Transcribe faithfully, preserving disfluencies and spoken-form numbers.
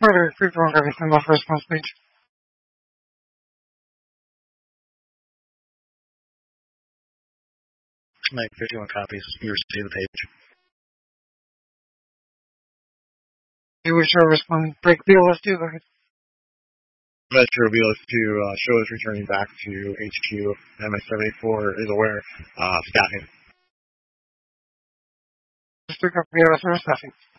Further, keep going everything off response page. Make fifty-one copies. You receive the page. You wish to respond. Break B L S two, go ahead. Metro B L S two uh, show is returning back to H Q. M S seventy-four is aware. Uh, staffing. Just pick up B L S staffing.